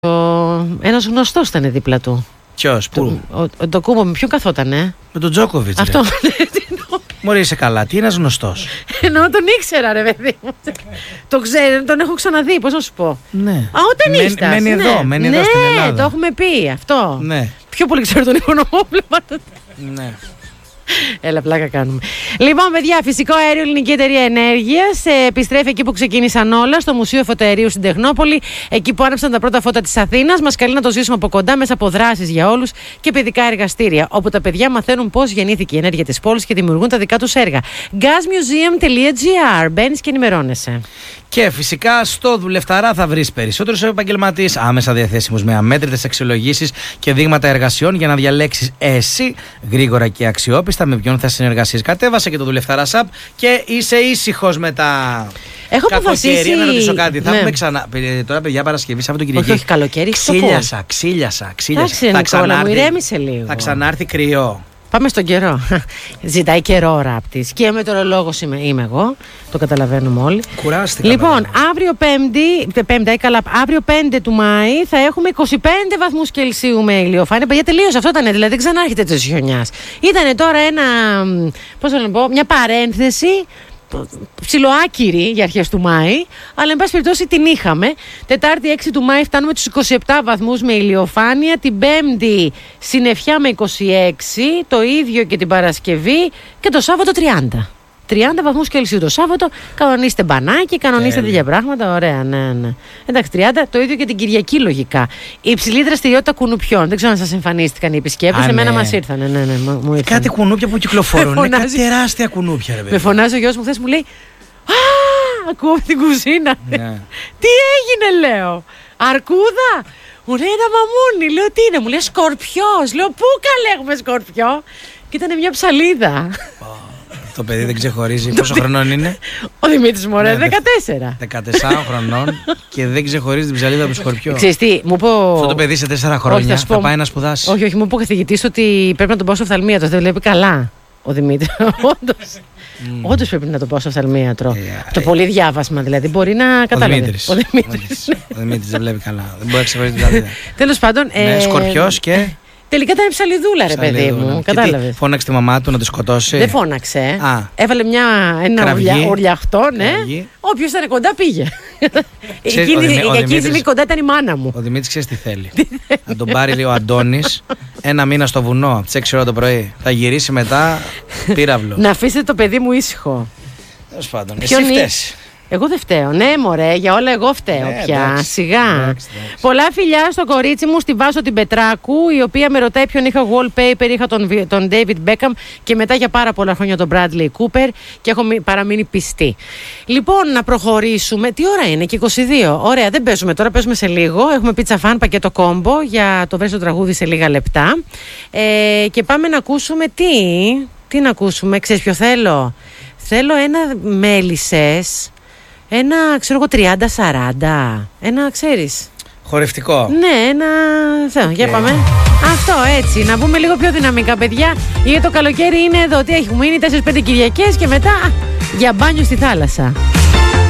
Ένας γνωστός ήταν δίπλα του. Ποιος, πού? Το κούμπο με ποιον καθότανε? Με τον Τζόκοβιτς. Αυτό. Μωρή, είσαι καλά. Τι είναι ένας γνωστός? Εννοώ τον ήξερα, ρε παιδί μου. Το ξέρω, τον έχω ξαναδεί, πώς να σου πω. Ναι. Α, ο ταινίστας. Μένει εδώ, μένει εδώ στην Ελλάδα. Ναι, το έχουμε πει αυτό. Ναι. Πιο πολύ ξέρω τον Οικονομόπλευμα. Ναι. Έλα, πλάκα κάνουμε. Λοιπόν, παιδιά, φυσικό αέριο, Ελληνική Εταιρεία Ενέργειας επιστρέφει εκεί που ξεκίνησαν όλα, στο Μουσείο Φωτοαερίου στην Τεχνόπολη, εκεί που άναψαν τα πρώτα φώτα της Αθήνας. Μας καλεί να το ζήσουμε από κοντά μέσα από δράσεις για όλους και παιδικά εργαστήρια, όπου τα παιδιά μαθαίνουν πώς γεννήθηκε η ενέργεια της πόλης και δημιουργούν τα δικά τους έργα. Gasmuseum.gr. Μπαίνεις και ενημερώνεσαι. Και φυσικά στο Δουλευταρά θα βρεις περισσότερους επαγγελματίες άμεσα διαθέσιμους με αμέτρητες αξιολογήσεις και δείγματα εργασιών για να διαλέξεις εσύ γρήγορα και αξιόπιστα με ποιον θα συνεργαστείς. Κατέβασε και το Δουλευταρά app και είσαι ήσυχος μετά. Έχω αποφασίσει. Να ρωτήσω κάτι. Θα έχουμε ξανά. Τώρα, παιδιά, Παρασκευή, Σαββατοκυριακή. Όχι, καλοκαίρι. Ξύλιασα. Θα ξανάρθει κρυό. Πάμε στον καιρό. Ζητάει καιρό ράπτης. Και μετεωρολόγος είμαι εγώ. Το καταλαβαίνουμε όλοι. Κουράστηκα. Λοιπόν, αύριο 5 του Μάη θα έχουμε 25 βαθμούς Κελσίου με ηλιοφάνεια. Παιδιά, τελείωσε αυτό ήταν. Δηλαδή δεν ξανάρχεται της χιονιάς. Ήτανε τώρα μια παρένθεση ψιλοάκυρη για αρχές του Μάη, αλλά εν πάση περιπτώσει την είχαμε. Τετάρτη 6 του Μάη φτάνουμε τους 27 βαθμούς με ηλιοφάνεια. Την Πέμπτη συννεφιά με 26, το ίδιο και την Παρασκευή, και το Σάββατο 30. 30 βαθμούς Κελσίου το Σάββατο. Κανονίστε μπανάκι, κανονίστε τέτοια πράγματα. Ωραία, ναι. Εντάξει, 30, το ίδιο και την Κυριακή λογικά. Η υψηλή δραστηριότητα κουνουπιών. Δεν ξέρω αν σας εμφανίστηκαν οι επισκέπτες. Εμένα μας ήρθανε. Ναι, μου ήρθανε. Κάτι κουνούπια που κυκλοφορούν. Είναι κάτι τεράστια κουνούπια, ρε παιδί. Με φωνάζει ο γιος μου χθες, μου λέει: Α, ακούω την κουζίνα. Ναι. Τι έγινε, λέω. Αρκούδα. Μου λέει ένα μαμούνι. Λέω: Τι είναι? Μου λέει: Σκορπιός. Λέω: Πού καλέ έχουμε σκορπιό? Και ήταν μια ψαλίδα. Το παιδί δεν ξεχωρίζει. Πόσο χρονών είναι? Ο Δημήτρης μωρέ, 14. 14 χρονών και δεν ξεχωρίζει την ψαλίδα από το σκορπιό. Ξέρεις τι, μου πω. Αυτό το παιδί σε 4 χρόνια θα πάει να σπουδάσει. Όχι, μου είπε ο καθηγητής ότι πρέπει να τον πάω στο οφθαλμίατρο. Δεν βλέπει καλά ο Δημήτρης. Όντως πρέπει να τον πάω στο οφθαλμίατρο. Το πολύ διάβασμα δηλαδή μπορεί να καταλάβει. Ο Δημήτρης δεν βλέπει καλά. Δεν μπορεί να ξεχωρίσει την ψαλίδα. Τέλος πάντων. Σκορπιός και. Τελικά ήταν ψαλιδούλα, ρε παιδί μου. Κατάλαβε. Φώναξε τη μαμά του να τη σκοτώσει. Δεν φώναξε. Έβαλε ένα ουρλιαχτό, ναι. Όποιος ήταν κοντά πήγε. Εκείνη τη στιγμή κοντά ήταν η μάνα μου. Ο Δημήτρης ξέρει τι θέλει. Να τον πάρει λίγο ο Αντώνης ένα μήνα στο βουνό από τις 6 ώρα το πρωί. Θα γυρίσει μετά πύραυλο. Να αφήσετε το παιδί μου ήσυχο. Τέλος πάντων. Εσύ φταίς. Εγώ δεν φταίω. Ναι, μωρέ, για όλα εγώ φταίω πια. Εντάξει, σιγά. εντάξει. Πολλά φιλιά στο κορίτσι μου, στη Βάσο την Πετράκου, η οποία με ρωτάει ποιον είχα wallpaper. Είχα τον David Beckham και μετά για πάρα πολλά χρόνια τον Bradley Cooper και έχω παραμείνει πιστή. Λοιπόν, να προχωρήσουμε. Τι ώρα είναι? Και 22. Ωραία, δεν παίζουμε τώρα, παίζουμε σε λίγο. Έχουμε πίτσα φαν πακέτο κόμπο για το βρες το τραγούδι σε λίγα λεπτά. Και πάμε να ακούσουμε τι να ακούσουμε. Ξέρεις ποιο θέλω? Θέλω ένα μέλισσες. Ένα, ξέρω εγώ, 30-40. Ένα, ξέρεις. Χορευτικό. Ναι, ένα. Για πάμε. Αυτό έτσι. Να μπούμε λίγο πιο δυναμικά, παιδιά. Γιατί το καλοκαίρι είναι εδώ. Τι έχουμε μείνει? 4-5 Κυριακές και μετά για μπάνιο στη θάλασσα.